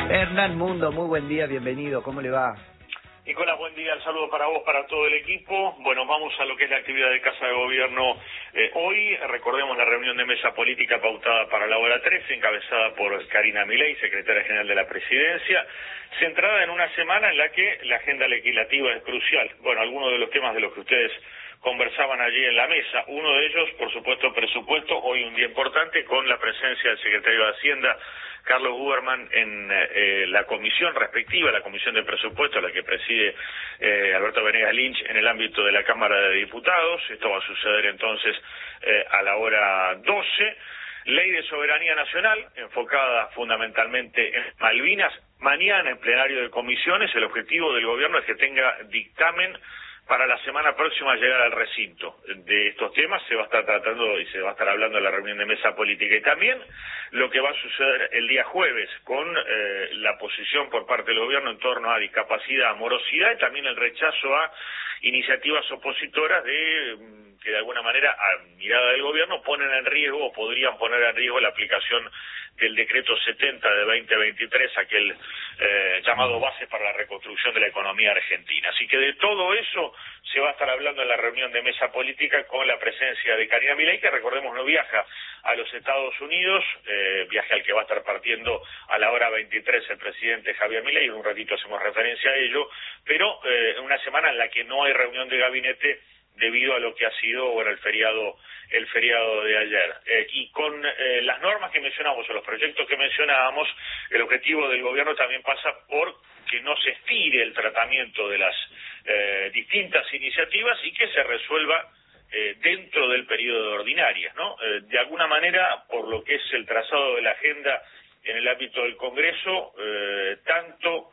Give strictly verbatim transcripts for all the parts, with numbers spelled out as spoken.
Hernán Mundo, muy buen día, bienvenido, ¿cómo le va? Nicolás, buen día, el saludo para vos, para todo el equipo. Bueno, vamos a lo que es la actividad de Casa de Gobierno eh, hoy. Recordemos la reunión de mesa política pautada para la hora trece, encabezada por Karina Milei, secretaria general de la Presidencia, centrada en una semana en la que la agenda legislativa es crucial. Bueno, algunos de los temas de los que ustedes conversaban allí en la mesa, uno de ellos, por supuesto, presupuesto, hoy un día importante con la presencia del secretario de Hacienda, Carlos Huberman, en eh, la comisión respectiva, la comisión de presupuesto, la que preside eh, Alberto Venegas Lynch en el ámbito de la Cámara de Diputados. Esto va a suceder entonces eh, a la hora doce. Ley de soberanía nacional, enfocada fundamentalmente en Malvinas. Mañana en plenario de comisiones el objetivo del gobierno es que tenga dictamen para la semana próxima llegar al recinto. De estos temas se va a estar tratando y se va a estar hablando en la reunión de mesa política. Y también lo que va a suceder el día jueves con eh, la posición por parte del gobierno en torno a discapacidad, morosidad y también el rechazo a iniciativas opositoras de que de alguna manera, a mirada del gobierno, ponen en riesgo o podrían poner en riesgo la aplicación del decreto setenta de veinte veintitrés, aquel eh, llamado base para la reconstrucción de la economía argentina. Así que de todo eso se va a estar hablando en la reunión de mesa política con la presencia de Karina Milei, que recordemos no viaja a los Estados Unidos, eh, viaje al que va a estar partiendo a la hora veintitrés el presidente Javier Milei, en un ratito hacemos referencia a ello, pero eh, una semana en la que no hay reunión de gabinete debido a lo que ha sido bueno el feriado el feriado de ayer. Eh, y con eh, las normas que mencionamos o los proyectos que mencionábamos, el objetivo del gobierno también pasa por que no se estire el tratamiento de las eh, distintas iniciativas y que se resuelva eh, dentro del periodo de ordinarias, ¿no? Eh, de alguna manera, por lo que es el trazado de la agenda en el ámbito del Congreso, eh, tanto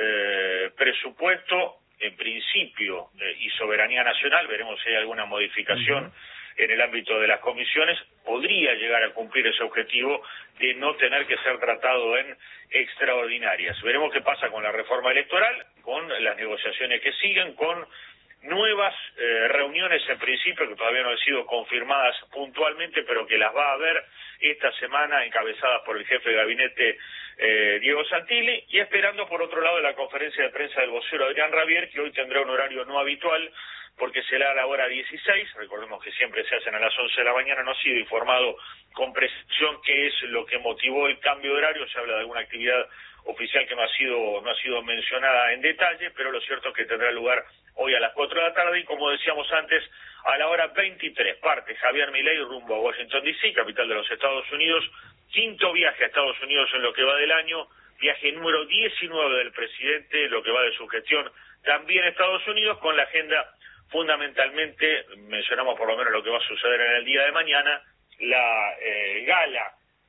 eh, presupuesto en principio eh, y soberanía nacional, veremos si hay alguna modificación uh-huh. en el ámbito de las comisiones, podría llegar a cumplir ese objetivo de no tener que ser tratado en extraordinarias. Veremos qué pasa con la reforma electoral, con las negociaciones que siguen, con nuevas eh, reuniones en principio que todavía no han sido confirmadas puntualmente, pero que las va a haber esta semana encabezadas por el jefe de gabinete eh, Diego Santilli, y esperando por otro lado la conferencia de prensa del vocero Adrián Rabier, que hoy tendrá un horario no habitual porque será a la hora dieciséis, recordemos que siempre se hacen a las once de la mañana, no ha sido informado con precisión qué es lo que motivó el cambio de horario, se habla de alguna actividad oficial que no ha sido no ha sido mencionada en detalle, pero lo cierto es que tendrá lugar hoy a las cuatro de la tarde y como decíamos antes, a la hora veintitrés parte Javier Milei rumbo a Washington D C, capital de los Estados Unidos, quinto viaje a Estados Unidos en lo que va del año, viaje número diecinueve del presidente, lo que va de su gestión también a Estados Unidos, con la agenda fundamentalmente, mencionamos por lo menos lo que va a suceder en el día de mañana, la eh, gala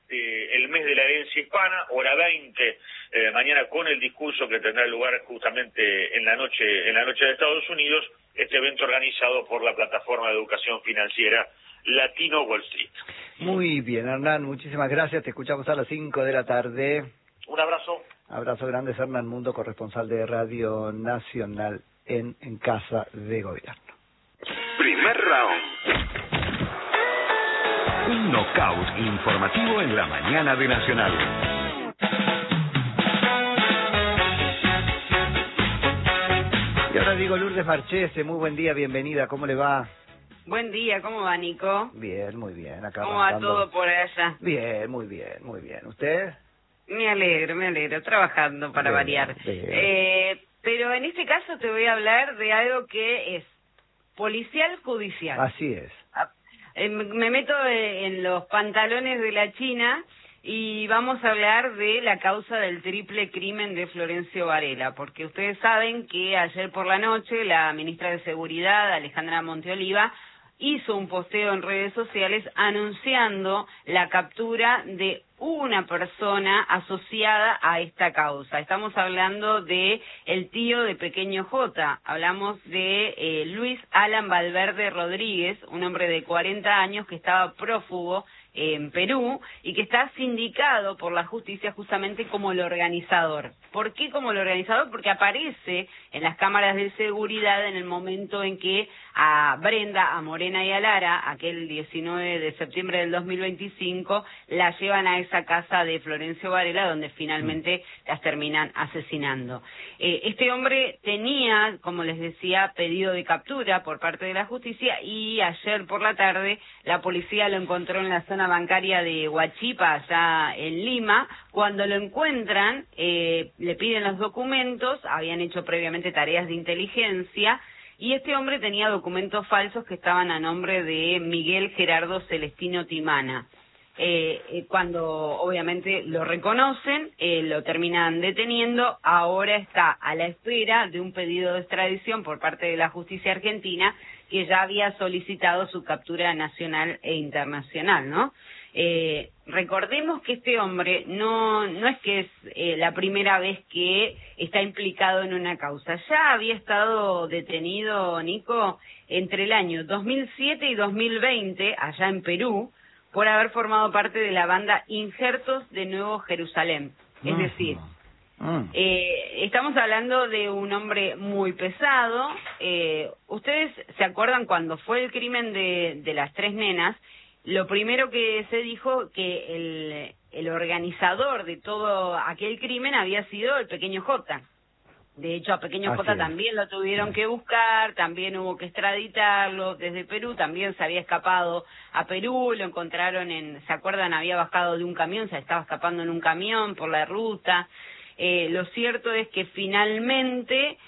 del mes de la herencia hispana, hora veinte, eh, mañana con el discurso que tendrá lugar justamente en la noche en la noche de Estados Unidos, este evento organizado por la plataforma de educación financiera Latino Wall Street. Muy bien, Hernán, muchísimas gracias, te escuchamos a las cinco de la tarde. Un abrazo. Abrazo grande, Hernán Mundo, corresponsal de Radio Nacional en, en Casa de Gobierno. Primer round. Un knockout informativo en la mañana de Nacional. Y ahora digo Lourdes Marchese, muy buen día, bienvenida, ¿cómo le va? Buen día, ¿cómo va, Nico? Bien, muy bien. Acá ¿Cómo va todo por allá? Bien, muy bien, muy bien. ¿Usted? Me alegro, me alegro, trabajando para bien, variar. Bien. Eh, pero en este caso te voy a hablar de algo que es policial judicial. Así es. Eh, me meto en los pantalones de la China y vamos a hablar de la causa del triple crimen de Florencio Varela, porque ustedes saben que ayer por la noche la ministra de Seguridad, Alejandra Monteoliva, hizo un posteo en redes sociales anunciando la captura de una persona asociada a esta causa. Estamos hablando de el tío de Pequeño J. Hablamos de eh, Luis Alan Valverde Rodríguez, un hombre de cuarenta años que estaba prófugo en Perú y que está sindicado por la justicia justamente como el organizador. ¿Por qué como el organizador? Porque aparece en las cámaras de seguridad en el momento en que a Brenda, a Morena y a Lara, aquel diecinueve de septiembre del dos mil veinticinco, las llevan a esa casa de Florencio Varela, donde finalmente las terminan asesinando. Eh, este hombre tenía, como les decía, pedido de captura por parte de la justicia, y ayer por la tarde la policía lo encontró en la zona bancaria de Huachipa, allá en Lima. Cuando lo encuentran, eh, le piden los documentos, habían hecho previamente tareas de inteligencia, y este hombre tenía documentos falsos que estaban a nombre de Miguel Gerardo Celestino Timana. Eh, eh, cuando obviamente lo reconocen, eh, lo terminan deteniendo. Ahora está a la espera de un pedido de extradición por parte de la justicia argentina, que ya había solicitado su captura nacional e internacional, ¿no? Eh, recordemos que este hombre no no es que es eh, la primera vez que está implicado en una causa. Ya había estado detenido, Nico, entre el año dos mil siete y dos mil veinte, allá en Perú, por haber formado parte de la banda Injertos de Nuevo Jerusalén. Es uh-huh. decir, uh-huh. eh, estamos hablando de un hombre muy pesado. Eh, ¿Ustedes se acuerdan cuando fue el crimen de, de las tres nenas? Lo primero que se dijo que el, el organizador de todo aquel crimen había sido el pequeño Jota. De hecho, a pequeño Así Jota es. también lo tuvieron que buscar, también hubo que extraditarlo desde Perú, también se había escapado a Perú, lo encontraron en, ¿se acuerdan? Había bajado de un camión, se estaba escapando en un camión por la ruta. Eh, lo cierto es que finalmente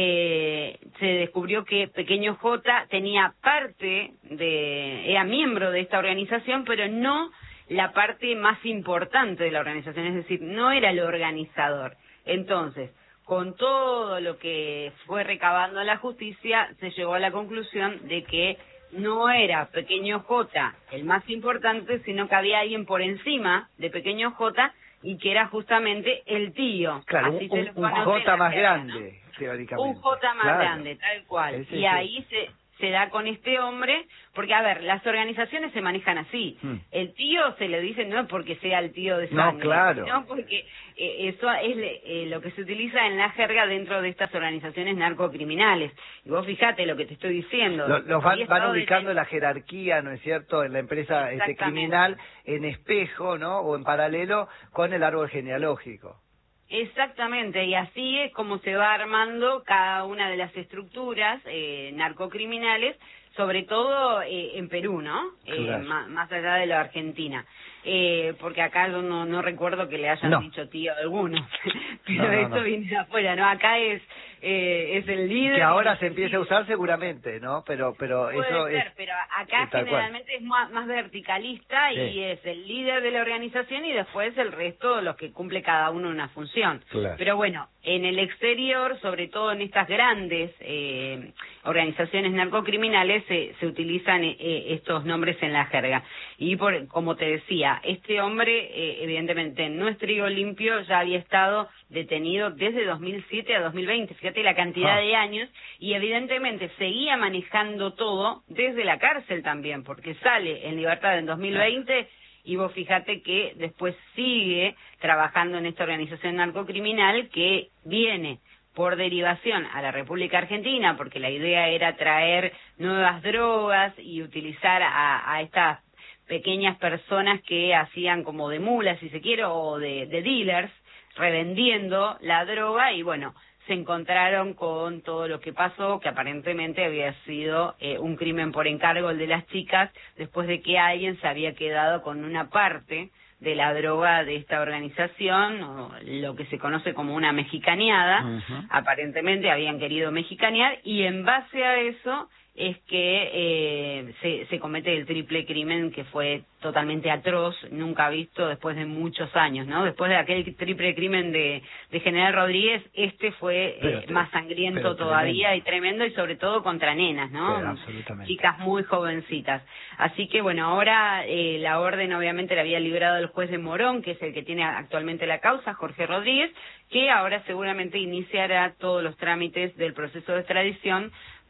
eh, se descubrió que pequeño Jota tenía parte de, era miembro de esta organización, pero no la parte más importante de la organización, es decir, no era el organizador. Entonces, con todo lo que fue recabando la justicia, se llegó a la conclusión de que no era pequeño Jota el más importante, sino que había alguien por encima de pequeño Jota, y que era justamente el tío. Claro, Así un, se lo un Jota más guerra, grande, ¿no? teóricamente. Un Jota más claro. grande, tal cual. Ese, y ahí se... se da con este hombre, porque, a ver, las organizaciones se manejan así. Hmm. El tío se le dice no porque sea el tío de sangre, no, claro. sino porque eh, eso es eh, lo que se utiliza en la jerga dentro de estas organizaciones narcocriminales. Y vos fíjate lo que te estoy diciendo. Lo, los van, van ubicando de... la jerarquía, ¿no es cierto?, en la empresa este, criminal, en espejo, ¿no?, o en paralelo con el árbol genealógico. Exactamente, y así es como se va armando cada una de las estructuras eh, narcocriminales, sobre todo eh, en Perú, ¿no? Claro. Eh, más, más allá de la Argentina. Eh, porque acá yo no, no recuerdo que le hayan no. dicho tío a alguno, pero no, no, esto no. viene de afuera, ¿no? Acá es eh, es el líder. Que ahora se empieza a usar seguramente, ¿no? Pero pero Puede eso ser, es. pero acá generalmente cual. es más, más verticalista, sí. y es el líder de la organización y después el resto, los que cumple cada uno una función. Claro. Pero bueno, en el exterior, sobre todo en estas grandes eh, organizaciones narcocriminales, se, se utilizan eh, estos nombres en la jerga. Y por, como te decía, este hombre, eh, evidentemente, no es trigo limpio, ya había estado detenido desde dos mil siete a dos mil veinte, fíjate la cantidad ah. de años, y evidentemente seguía manejando todo desde la cárcel también, porque sale en libertad en dos mil veinte, y vos fíjate que después sigue trabajando en esta organización narcocriminal que viene por derivación a la República Argentina, porque la idea era traer nuevas drogas y utilizar a, a estas pequeñas personas que hacían como de mulas, si se quiere, o de, de dealers, revendiendo la droga, y bueno, se encontraron con todo lo que pasó, que aparentemente había sido eh, un crimen por encargo el de las chicas, después de que alguien se había quedado con una parte de la droga de esta organización, o lo que se conoce como una mexicaneada. Uh-huh. Aparentemente habían querido mexicanear, y en base a eso es que eh, se, se comete el triple crimen, que fue totalmente atroz, nunca visto después de muchos años, ¿no? Después de aquel triple crimen de, de General Rodríguez, este fue eh, más sangriento todavía tremendo. y tremendo, y sobre todo contra nenas, ¿no? Pero, absolutamente. Chicas muy jovencitas. Así que, bueno, ahora eh, la orden obviamente la había librado el juez de Morón, que es el que tiene actualmente la causa, Jorge Rodríguez, que ahora seguramente iniciará todos los trámites del proceso de extradición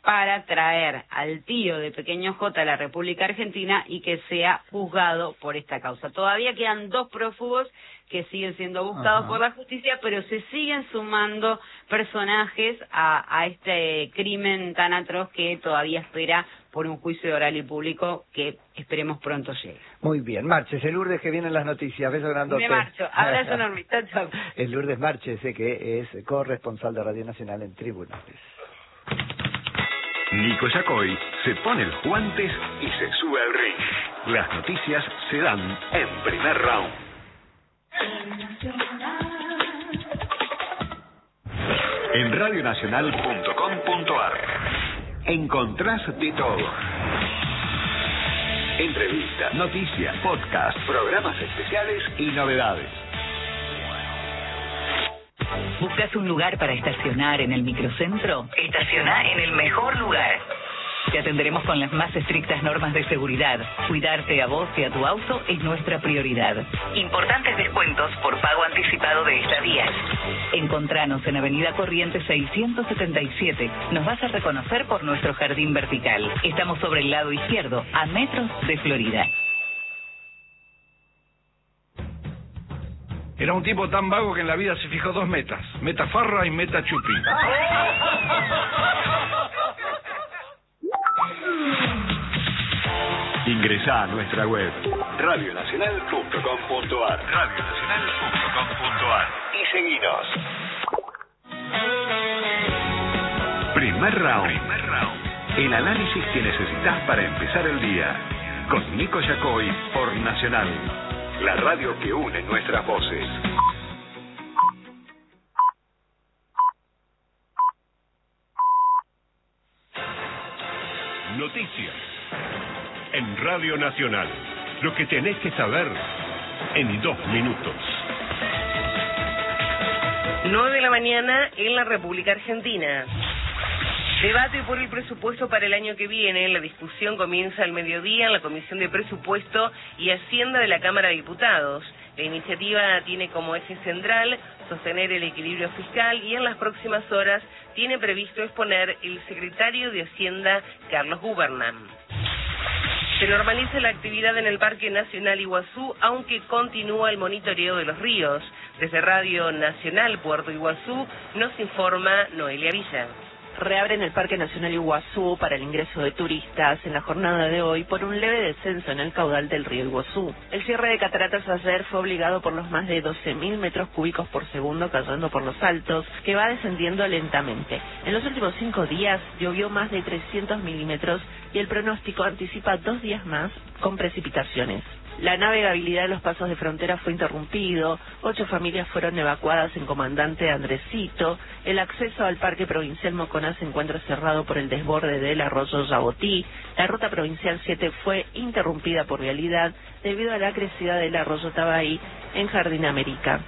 para traer al tío de Pequeño J a la República Argentina y que sea juzgado por esta causa. Todavía quedan dos prófugos que siguen siendo buscados Ajá. por la justicia, pero se siguen sumando personajes a, a este crimen tan atroz que todavía espera por un juicio oral y público que esperemos pronto llegue. Muy bien, Marches, el Lourdes que vienen las noticias, beso grandote. Me marcho, abrazo enorme, chao, chao. El Lourdes Marches, que es corresponsal de Radio Nacional en Tribunales. Nico Yacoy se pone los guantes y se sube al ring. Las noticias se dan en primer round. En radionacional punto com punto ar encontrás de todo. Entrevistas, noticias, podcast, programas especiales y novedades. ¿Buscas un lugar para estacionar en el microcentro? Estaciona en el mejor lugar. Te atenderemos con las más estrictas normas de seguridad. Cuidarte a vos y a tu auto es nuestra prioridad. Importantes descuentos por pago anticipado de estadías. Encontranos en Avenida Corrientes seiscientos setenta y siete. Nos vas a reconocer por nuestro jardín vertical. Estamos sobre el lado izquierdo, a metros de Florida. Era un tipo tan vago que en la vida se fijó dos metas, meta farra y meta chupi. Ingresá a nuestra web radionacional punto com punto ar radionacional punto com punto ar y seguinos. Primer round. Primer round. El análisis que necesitas para empezar el día. Con Nico Yacoy por Nacional. La radio que une nuestras voces. Noticias. En Radio Nacional. Lo que tenés que saber en dos minutos. nueve de la mañana en la República Argentina. Debate por el presupuesto para el año que viene. La discusión comienza al mediodía en la Comisión de Presupuesto y Hacienda de la Cámara de Diputados. La iniciativa tiene como eje central sostener el equilibrio fiscal y en las próximas horas tiene previsto exponer el secretario de Hacienda, Carlos Gubernam. Se normaliza la actividad en el Parque Nacional Iguazú, aunque continúa el monitoreo de los ríos. Desde Radio Nacional Puerto Iguazú nos informa Noelia Villa. Reabren el Parque Nacional Iguazú para el ingreso de turistas en la jornada de hoy por un leve descenso en el caudal del río Iguazú. El cierre de cataratas ayer fue obligado por los más de doce mil metros cúbicos por segundo cayendo por los altos, que va descendiendo lentamente. En los últimos cinco días llovió más de trescientos milímetros y el pronóstico anticipa dos días más con precipitaciones. La navegabilidad de los pasos de frontera fue interrumpido, ocho familias fueron evacuadas en Comandante Andresito, el acceso al Parque Provincial Moconá se encuentra cerrado por el desborde del arroyo Yabotí, la ruta provincial siete fue interrumpida por vialidad debido a la crecida del arroyo Tabaí en Jardín América.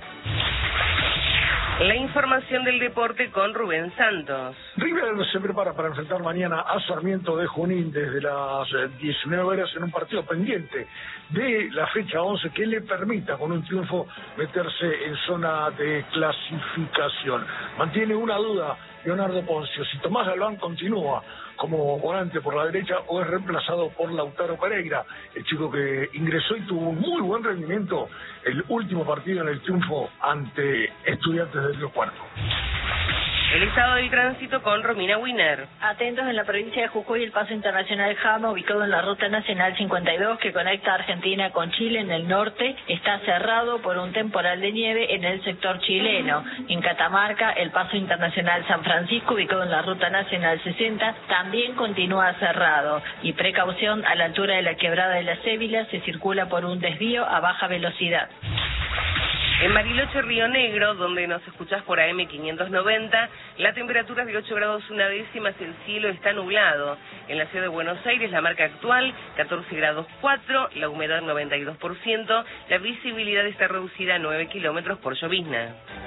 La información del deporte con Rubén Santos. River se prepara para enfrentar mañana a Sarmiento de Junín desde las diecinueve horas en un partido pendiente de la fecha once que le permita con un triunfo meterse en zona de clasificación. Mantiene una duda Leonardo Poncio, si Tomás Galván continúa como volante por la derecha o es reemplazado por Lautaro Pereira, el chico que ingresó y tuvo un muy buen rendimiento el último partido en el triunfo ante Estudiantes del Río Cuarto. El estado del tránsito con Romina Winer. Atentos, en la provincia de Jujuy, el paso internacional Jama, ubicado en la ruta nacional cincuenta y dos que conecta Argentina con Chile en el norte, está cerrado por un temporal de nieve en el sector chileno. En Catamarca, el paso internacional San Francisco, ubicado en la ruta nacional sesenta, también continúa cerrado. Y precaución, a la altura de la quebrada de la Cébila se circula por un desvío a baja velocidad. En Bariloche, Río Negro, donde nos escuchás por A M quinientos noventa, la temperatura es de ocho grados una décimas, el cielo está nublado. En la ciudad de Buenos Aires, la marca actual, catorce grados cuatro, la humedad noventa y dos por ciento, la visibilidad está reducida a nueve kilómetros por llovizna.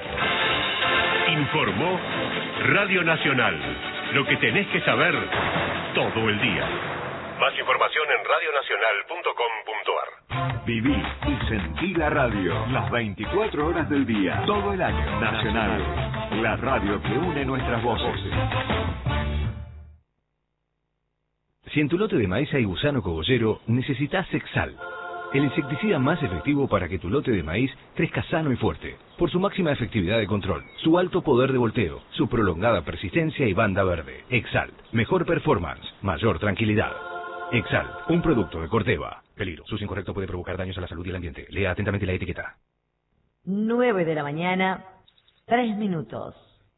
Informó Radio Nacional. Lo que tenés que saber todo el día. Más información en radionacional punto com punto ar. Viví y sentí la radio las veinticuatro horas del día, todo el año. Nacional, la radio que une nuestras voces. Si en tu lote de maíz hay gusano cogollero, necesitas Exal, el insecticida más efectivo para que tu lote de maíz crezca sano y fuerte, por su máxima efectividad de control, su alto poder de volteo, su prolongada persistencia y banda verde. Exal, mejor performance, mayor tranquilidad. Exal, un producto de Corteva. Peligro, su uso incorrecto puede provocar daños a la salud y el ambiente. Lea atentamente la etiqueta. nueve de la mañana, tres minutos.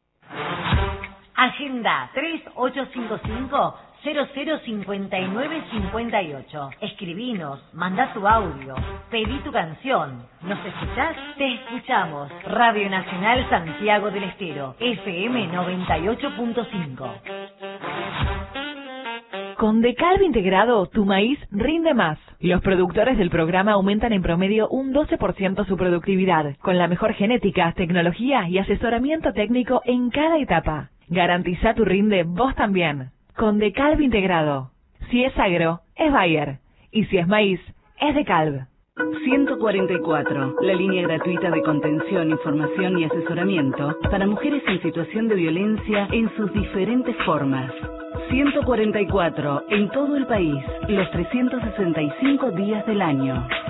Agenda tres ocho cinco cinco, cero cero cinco nueve cinco ocho. Escribinos, manda tu audio, pedí tu canción. ¿Nos escuchás? Te escuchamos. Radio Nacional Santiago del Estero, F M noventa y ocho punto cinco. Con Decalb integrado, tu maíz rinde más. Los productores del programa aumentan en promedio un doce por ciento su productividad, con la mejor genética, tecnología y asesoramiento técnico en cada etapa. Garantiza tu rinde vos también. Con Decalb integrado. Si es agro, es Bayer. Y si es maíz, es Decalb. ciento cuarenta y cuatro, la línea gratuita de contención, información y asesoramiento para mujeres en situación de violencia en sus diferentes formas. ciento cuarenta y cuatro, en todo el país, los trescientos sesenta y cinco días del año.